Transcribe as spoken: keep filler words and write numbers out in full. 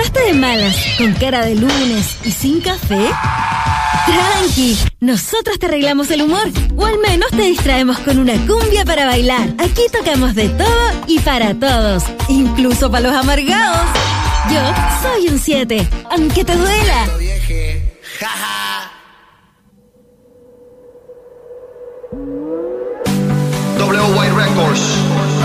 levantaste de malas, con cara de lunes y sin café? Tranqui, nosotros te arreglamos el humor, o al menos te distraemos con una cumbia para bailar. Aquí tocamos de todo y para todos, incluso para los amargados. Yo soy un siete, aunque te duela. W Y Records.